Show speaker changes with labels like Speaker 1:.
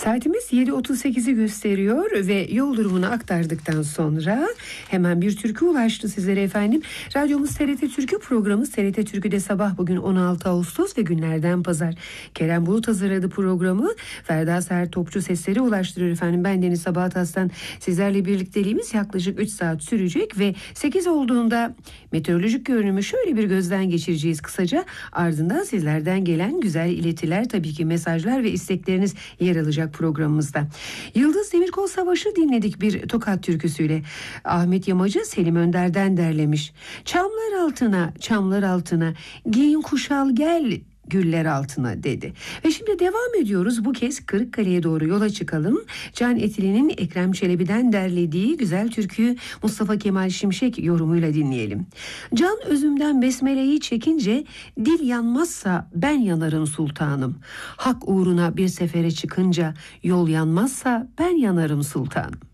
Speaker 1: Saatimiz 7.38'i gösteriyor ve yol durumunu aktardıktan sonra hemen bir türkü ulaştı sizlere efendim. Radyomuz TRT Türkü programı. TRT Türkü'de sabah bugün 16 Ağustos ve günlerden pazar. Kerem Bulut hazırladı programı. Ferda Seher Topçu sesleri ulaştırıyor efendim. Ben Deniz Sabahat Aslan. Sizlerle birlikteliğimiz yaklaşık 3 saat sürecek ve 8 olduğunda meteorolojik görünümü şöyle bir gözden geçireceğiz kısaca. Ardından sizlerden gelen güzel iletiler, tabii ki mesajlar ve istekleriniz yer alacak programımızda. Yıldız Demirkol Savaşı dinledik bir Tokat türküsüyle. Ahmet Yamacı Selim Önder'den derlemiş. Çamlar altına, çamlar altına, giyin kuşal gel güller altına dedi. Ve şimdi devam ediyoruz. Bu kez Kırıkkale'ye doğru yola çıkalım. Can Etili'nin Ekrem Çelebi'den derlediği güzel türküyü Mustafa Kemal Şimşek yorumuyla dinleyelim. Can özümden besmeleyi çekince dil yanmazsa ben yanarım sultanım. Hak uğruna bir sefere çıkınca yol yanmazsa ben yanarım sultanım.